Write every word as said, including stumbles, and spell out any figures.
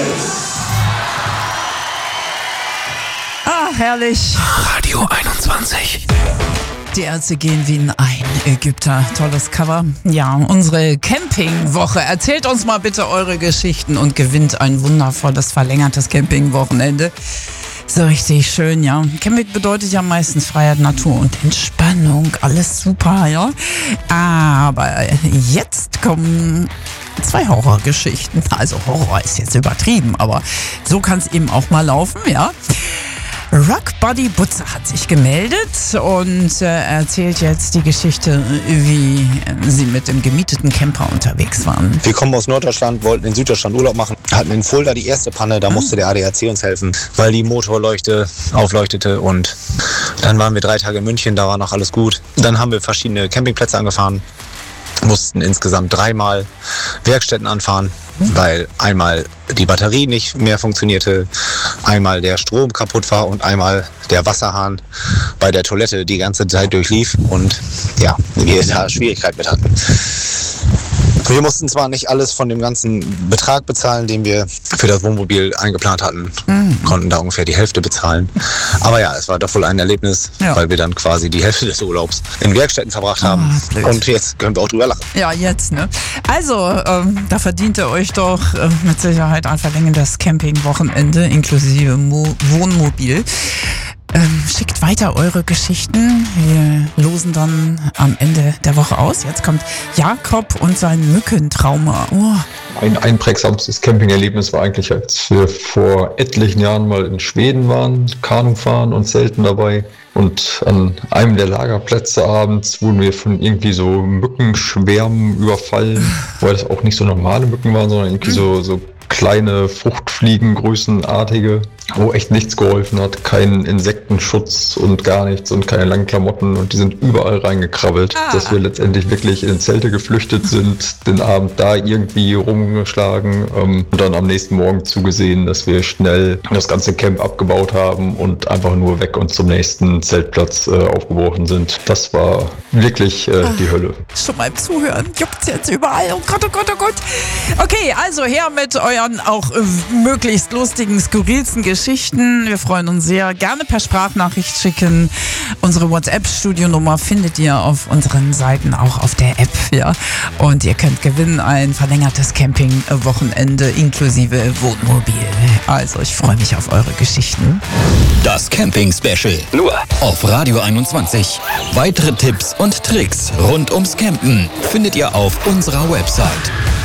Ah, herrlich. Radio einundzwanzig. Die Ärzte gehen wie ein Ägypter. Tolles Cover. Ja, unsere Campingwoche. Erzählt uns mal bitte eure Geschichten und gewinnt ein wundervolles, verlängertes Campingwochenende. So richtig schön, ja. Camping bedeutet ja meistens Freiheit, Natur und Entspannung. Alles super, ja. Aber jetzt kommen zwei Horrorgeschichten. Also Horror ist jetzt übertrieben, aber so kann es eben auch mal laufen, ja. Rock Buddy Butzer hat sich gemeldet und äh, erzählt jetzt die Geschichte, wie sie mit dem gemieteten Camper unterwegs waren. Wir kommen aus Norddeutschland, wollten in Süddeutschland Urlaub machen, hatten in Fulda die erste Panne, da musste der A D A C uns helfen, weil die Motorleuchte aufleuchtete, und dann waren wir drei Tage in München, da war noch alles gut. Dann haben wir verschiedene Campingplätze angefahren, mussten insgesamt dreimal Werkstätten anfahren, weil einmal die Batterie nicht mehr funktionierte, einmal der Strom kaputt war und einmal der Wasserhahn bei der Toilette die ganze Zeit durchlief und ja, wir da Schwierigkeiten mit hatten. Wir mussten zwar nicht alles von dem ganzen Betrag bezahlen, den wir für das Wohnmobil eingeplant hatten, mhm. konnten da ungefähr die Hälfte bezahlen. Aber ja, es war doch wohl ein Erlebnis, ja. weil wir dann quasi die Hälfte des Urlaubs in Werkstätten verbracht haben. Oh, und jetzt können wir auch drüber lachen. Ja, jetzt, ne? Also, ähm, da verdient ihr euch doch äh, mit Sicherheit ein verlängertes Campingwochenende inklusive Mo- Wohnmobil. Ähm, schickt weiter eure Geschichten. Wir losen dann am Ende der Woche aus. Jetzt kommt Jakob und sein Mückentrauma. Oh. Ein einprägsamstes Campingerlebnis war eigentlich, als wir vor etlichen Jahren mal in Schweden waren, Kanu fahren und Zelten dabei. Und an einem der Lagerplätze abends wurden wir von irgendwie so Mückenschwärmen überfallen, weil das auch nicht so normale Mücken waren, sondern irgendwie so, so kleine Fruchtfliegengrößenartige, wo echt nichts geholfen hat. Kein Insektenschutz und gar nichts und keine langen Klamotten, und die sind überall reingekrabbelt, ah. dass wir letztendlich wirklich in Zelte geflüchtet sind, den Abend da irgendwie rumgeschlagen ähm, und dann am nächsten Morgen zugesehen, dass wir schnell das ganze Camp abgebaut haben und einfach nur weg und zum nächsten Zeltplatz äh, aufgebrochen sind. Das war wirklich äh, die Hölle. Schon mal im Zuhören juckt's jetzt überall. Oh Gott, oh Gott, oh Gott. Okay, also her mit euren auch äh, möglichst lustigen, skurrilsten Geschichten. Wir freuen uns sehr. Gerne per Sprachnachricht schicken. Unsere WhatsApp-Studionummer findet ihr auf unseren Seiten, auch auf der App. Ja. Und ihr könnt gewinnen ein verlängertes Camping-Wochenende inklusive Wohnmobil. Also ich freue mich auf eure Geschichten. Das Camping-Special. Nur auf Radio einundzwanzig. Weitere Tipps und Tricks rund ums Campen findet ihr auf unserer Website.